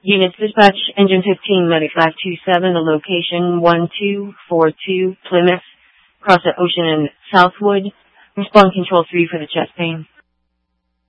Units dispatch, Engine 15, Medic 527, the location 1242 Plymouth, across the ocean in Southwood. Respond Control 3 for the chest pain.